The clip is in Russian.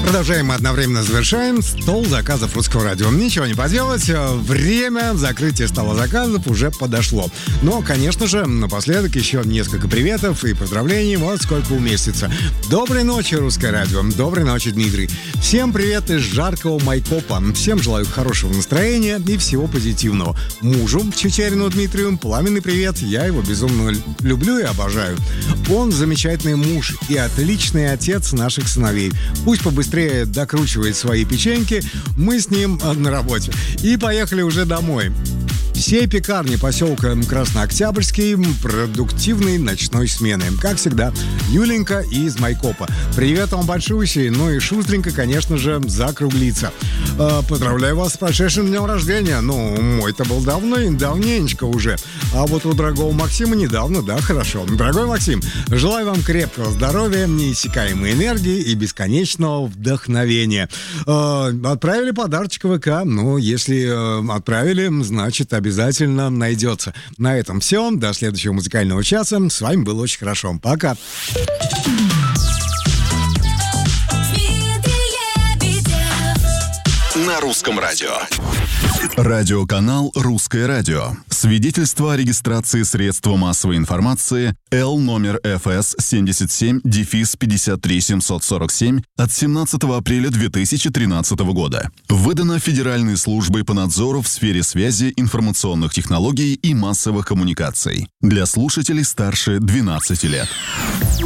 Продолжаем и одновременно завершаем стол заказов Русского радио. Ничего не поделать, время закрытия стола заказов уже подошло. Но, конечно же, напоследок еще несколько приветов и поздравлений, вот сколько уместится. Доброй ночи, Русское радио. Доброй ночи, Дмитрий. Всем привет из жаркого Майкопа. Всем желаю хорошего настроения и всего позитивного. Мужу, Чечерину Дмитрию, пламенный привет. Я его безумно люблю и обожаю. Он замечательный муж и отличный отец наших сыновей. Пусть побыстрее докручивает свои печеньки, мы с ним на работе. И поехали уже домой. Всей пекарни поселка Краснооктябрьский продуктивной ночной смены. Как всегда, Юленька из Майкопа. Привет вам большущий, ну и шустренько, конечно же, закруглиться. Поздравляю вас с прошедшим днем рождения. Ну, мой-то был давненечко уже. А вот у дорогого Максима недавно, да, хорошо. Дорогой Максим, желаю вам крепкого здоровья, неиссякаемой энергии и бесконечного вдохновения. Отправили подарочек в ВК. Ну, если отправили, значит, обязательно найдется. На этом все. До следующего музыкального часа. С вами было очень хорошо. Пока. На Русском радио. Радиоканал «Русское радио». Свидетельство о регистрации средства массовой информации Л номер ФС 77-53-747 от 17 апреля 2013 года. Выдано Федеральной службой по надзору в сфере связи, информационных технологий и массовых коммуникаций. Для слушателей старше 12 лет.